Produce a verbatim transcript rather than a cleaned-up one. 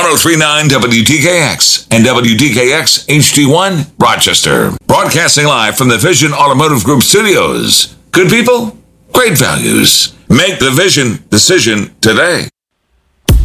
ten thirty-nine W D K X and W D K X H D one, Rochester. Broadcasting live from the Vision Automotive Group studios. Good people, great values. Make the Vision decision today.